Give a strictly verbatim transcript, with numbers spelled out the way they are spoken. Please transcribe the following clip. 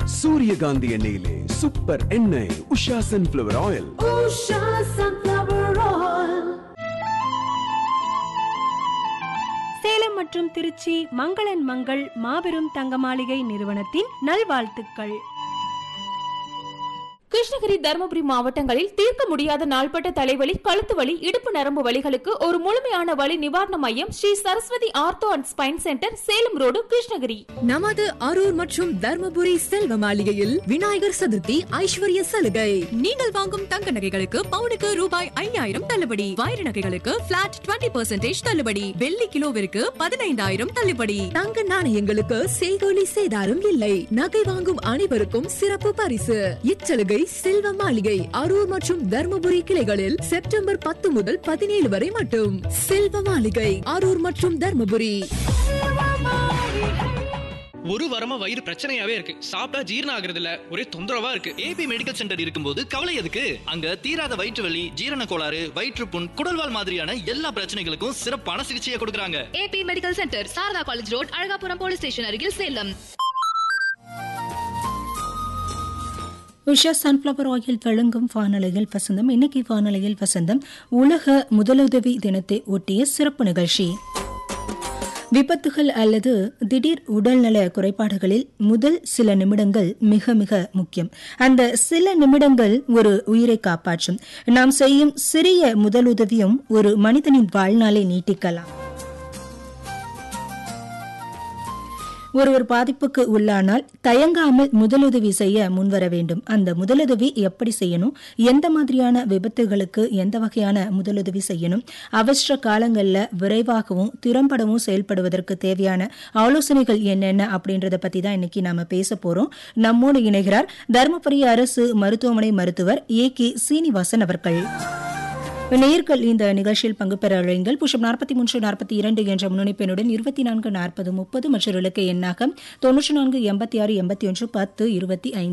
சூரியகாந்தி எண்ணெயிலே சூப்பர் எண்ணெய் Usha sunflower oil. Usha sunflower oil. Salem மற்றும் திருச்சி மங்களன் மங்கள் மாபெரும் தங்க மாளிகை நிறுவனத்தின் நல்வாழ்த்துக்கள். கிருஷ்ணகிரி, தருமபுரி மாவட்டங்களில் தீர்க்க முடியாத நாள்பட்ட தலைவலி, கழுத்து வலி, இடுப்பு நரம்பு வலிகளுக்கு ஒரு முழுமையான வலி நிவாரண மையம் Sri Saraswati ortho and spine centre, Salem road, Krishnagiri. நமது அரூர் மற்றும் தர்மபுரி செல்வ மாளிகையில் விநாயகர் சதுர்த்தி ஐஸ்வர்ய சலுகை. நீங்கள் வாங்கும் தங்க நகைகளுக்கு பவுனுக்கு ரூபாய் ஐயாயிரம் தள்ளுபடி, வைர நகைகளுக்கு பிளாட் இருபது பர்சன்டேஜ் தள்ளுபடி, வெள்ளி கிலோவிற்கு பதினைந்தாயிரம் தள்ளுபடி, தங்க நாணயங்களுக்கு செய்கூலி சேதாரம் இல்லை. நகை வாங்கும் அனைவருக்கும் சிறப்பு பரிசு. இச்சலுகை செல்வ மாளிகை அரூர் மற்றும் தர்மபுரி கிளைகளில் செப்டம்பர் பத்து முதல் பதினேழு வரை மட்டும். செல்வ மாளிகை அரூர் மற்றும் தர்மபுரி. ஒரு வாரமா வயிறு பிரச்சனையாவே இருக்கு. சாப்பிட்டா ஜீரணம் ஆகுறது இல்ல, ஒரே தொந்தரவா இருக்கு. ஏபி மெடிக்கல் சென்டர் இருக்கும்போது கவலை எதுக்கு? அங்க தீராத வயிற்று வலி, ஜீரண கோளாறு, வயிற்றுப்புண், குடல்வால் மாதிரியான எல்லா பிரச்சனைகளுக்கும் சிறப்பான சிகிச்சையை கொடுக்கறாங்க. AB medical centre, Saradha college road, Alagapuram police station அருகில், சேலம். உஷா சன்ஃபிளவர் ஆயில் வழங்கும் வானொலியில் வசந்தம். இன்னைக்கு வானொலியில் வசந்தம் உலக முதலுதவி தினத்தை ஒட்டிய சிறப்பு நிகழ்ச்சி. விபத்துகள் அல்லது திடீர் உடல்நல குறைபாடுகளில் முதல் சில நிமிடங்கள் மிக மிக முக்கியம். அந்த சில நிமிடங்கள் ஒரு உயிரை காப்பாற்றும். நாம் செய்யும் சிறிய முதலுதவியும் ஒரு மனிதனின் வாழ்நாளை நீட்டிக்கலாம். ஒருவர் பாதிப்புக்கு உள்ளானால் தயங்காமல் முதலுதவி செய்ய முன்வர வேண்டும். அந்த முதலுதவி எப்படி செய்யணும், எந்த மாதிரியான விபத்துகளுக்கு எந்த வகையான முதலுதவி செய்யணும், அவசர காலங்களில் விரைவாகவும் திறம்படவும் செயல்படுவதற்கு தேவையான ஆலோசனைகள் என்னென்ன அப்படின்றத பத்தி தான் இன்னைக்கு நாம பேச போறோம். நம்மோடு இணைகிறார் தருமபுரி அரசு மருத்துவமனை மருத்துவர் ஏ கே சீனிவாசன் அவர்கள். நேயர்கள் இந்த நிகழ்ச்சியில் பங்கு பெற அழையுங்கள். புஷம் நாற்பத்தி மூன்று நாற்பத்தி இரண்டு என்ற முன்னணிப்பெண்ணுடன் இருபத்தி நான்கு நாற்பது முப்பது மற்றொரு இலக்க எண்ணாக தொன்னூற்றி நான்கு எண்பத்தி ஆறு எண்பத்தி ஒன்று பத்து இருபத்தி ஐந்து.